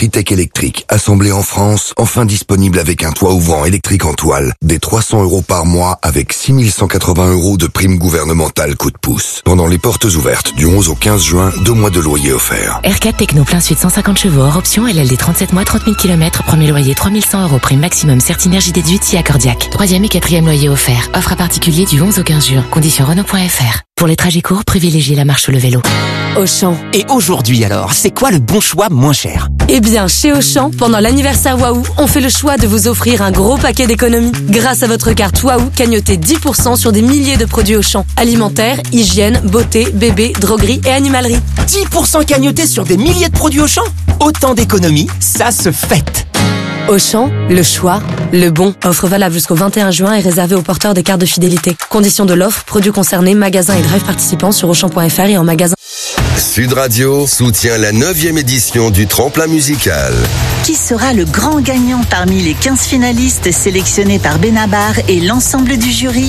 Tritec électrique, assemblée en France, enfin disponible avec un toit ouvrant électrique en toile, des 300 € par mois avec 6 180 € de prime gouvernementale coup de pouce. Pendant les portes ouvertes du 11 au 15 juin, 2 mois de loyer offerts. R4 Techno plein sud 150 chevaux hors option, LLD 37 mois, 30 000 km, premier loyer 3 100 €, prime maximum Certinergie déduite si accordiaque. 3e et 4e loyer offert. Offre à particulier du 11 au 15 juin. Conditions Renault.fr. Pour les trajets courts, privilégiez la marche ou le vélo. Auchan. Et aujourd'hui alors, c'est quoi le bon choix moins cher? Eh bien, chez Auchan, pendant l'anniversaire Waouh, on fait le choix de vous offrir un gros paquet d'économies. Grâce à votre carte Waouh, cagnotez 10% sur des milliers de produits Auchan. Alimentaire, hygiène, beauté, bébé, droguerie et animalerie. 10% cagnotés sur des milliers de produits Auchan? Autant d'économies, ça se fête. Auchan, le choix, le bon. Offre valable jusqu'au 21 juin et réservée aux porteurs des cartes de fidélité. Conditions de l'offre, produits concernés, magasins et drive participants sur Auchan.fr et en magasin. Sud Radio soutient la 9e édition du Tremplin musical. Qui sera le grand gagnant parmi les 15 finalistes sélectionnés par Benabar et l'ensemble du jury?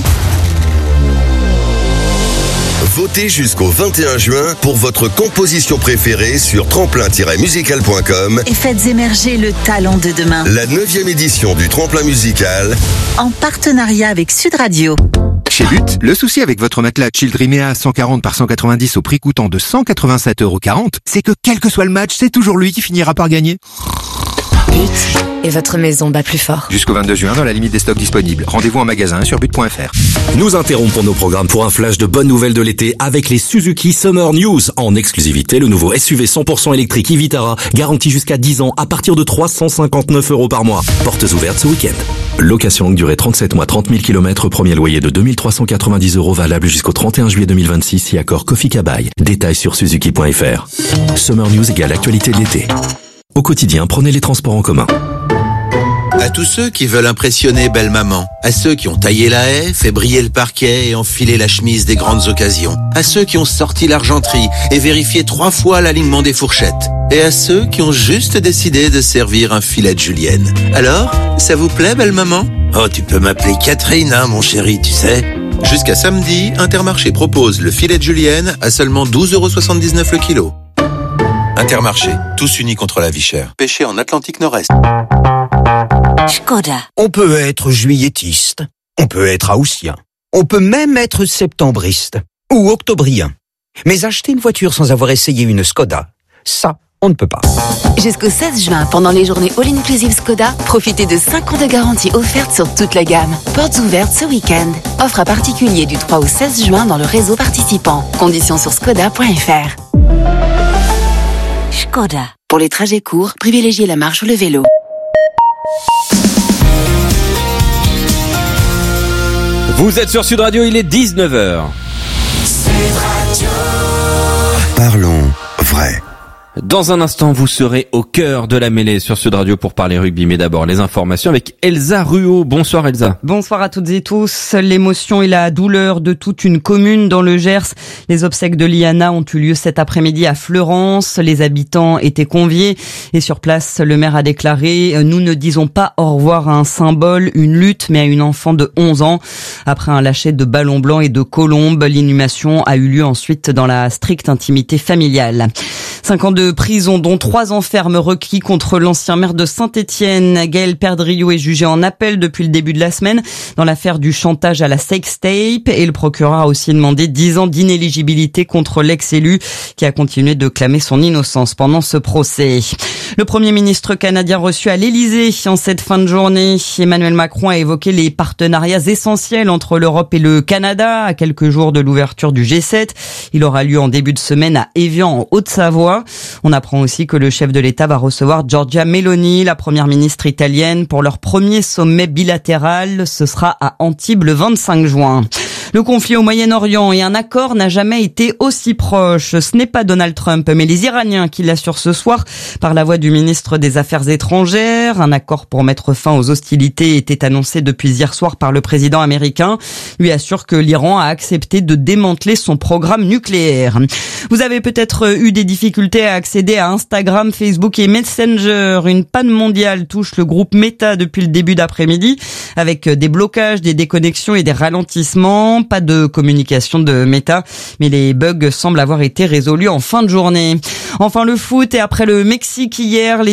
Votez jusqu'au 21 juin pour votre composition préférée sur tremplin-musical.com et faites émerger le talent de demain. La 9e édition du Tremplin musical en partenariat avec Sud Radio. Chez But, le souci avec votre matelas Childrimea 140 par 190 au prix coûtant de 187,40 €, c'est que quel que soit le match, c'est toujours lui qui finira par gagner. But. Et votre maison bat plus fort. Jusqu'au 22 juin, dans la limite des stocks disponibles. Rendez-vous en magasin sur but.fr. Nous interrompons nos programmes pour un flash de bonnes nouvelles de l'été avec les Suzuki Summer News. En exclusivité, le nouveau SUV 100% électrique e-Vitara, garanti jusqu'à 10 ans à partir de 359 € par mois. Portes ouvertes ce week-end. Location longue durée 37 mois, 30 000 km, premier loyer de 2390 € valable jusqu'au 31 juillet 2026 si accord Kofi Kabai. Détails sur suzuki.fr. Summer News égale actualité de l'été. Au quotidien, prenez les transports en commun. À tous ceux qui veulent impressionner belle maman, à ceux qui ont taillé la haie, fait briller le parquet et enfilé la chemise des grandes occasions, à ceux qui ont sorti l'argenterie et vérifié 3 fois l'alignement des fourchettes, et à ceux qui ont juste décidé de servir un filet de julienne. Alors, ça vous plaît belle maman? Oh, tu peux m'appeler Catherine, hein, mon chéri, tu sais. Jusqu'à samedi, Intermarché propose le filet de julienne à seulement 12,79 € le kilo. Intermarché, tous unis contre la vie chère. Pêché en Atlantique Nord-Est. Škoda. On peut être juillettiste, on peut être haussien, on peut même être septembriste ou octobrien. Mais acheter une voiture sans avoir essayé une Škoda, ça, on ne peut pas. Jusqu'au 16 juin, pendant les journées All-Inclusive Skoda, profitez de 5 ans de garantie offerte sur toute la gamme. Portes ouvertes ce week-end. Offre à particulier du 3 au 16 juin dans le réseau participant. Conditions sur skoda.fr. Škoda. Pour les trajets courts, privilégiez la marche ou le vélo. Vous êtes sur Sud Radio, il est 19h. Sud Radio. Parlons vrai. Dans un instant, vous serez au cœur de la mêlée sur Sud Radio pour parler rugby. Mais d'abord, les informations avec Elsa Ruot. Bonsoir Elsa. Bonsoir à toutes et tous. L'émotion et la douleur de toute une commune dans le Gers. Les obsèques de Liana ont eu lieu cet après-midi à Fleurance. Les habitants étaient conviés et sur place, le maire a déclaré « Nous ne disons pas au revoir à un symbole, une lutte, mais à une enfant de 11 ans ». Après un lâcher de ballons blancs et de colombes, l'inhumation a eu lieu ensuite dans la stricte intimité familiale. 5 ans de prison, dont 3 ans ferme requis contre l'ancien maire de Saint-Étienne. Gaël Perdriau est jugé en appel depuis le début de la semaine dans l'affaire du chantage à la sextape et le procureur a aussi demandé 10 ans d'inéligibilité contre l'ex-élu qui a continué de clamer son innocence pendant ce procès. Le Premier ministre canadien reçu à l'Élysée en cette fin de journée. Emmanuel Macron a évoqué les partenariats essentiels entre l'Europe et le Canada à quelques jours de l'ouverture du G7. Il aura lieu en début de semaine à Évian en Haute-Savoie. On apprend aussi que le chef de l'État va recevoir Giorgia Meloni, la première ministre italienne, pour leur premier sommet bilatéral. Ce sera à Antibes le 25 juin. Le conflit au Moyen-Orient et un accord n'a jamais été aussi proche. Ce n'est pas Donald Trump, mais les Iraniens qui l'assurent ce soir par la voix du ministre des Affaires étrangères. Un accord pour mettre fin aux hostilités était annoncé depuis hier soir par le président américain. Lui assure que l'Iran a accepté de démanteler son programme nucléaire. Vous avez peut-être eu des difficultés à accéder à Instagram, Facebook et Messenger. Une panne mondiale touche le groupe Meta depuis le début d'après-midi avec des blocages, des déconnexions et des ralentissements. Pas de communication de Meta, mais les bugs semblent avoir été résolus en fin de journée. Enfin le foot et après le Mexique hier, les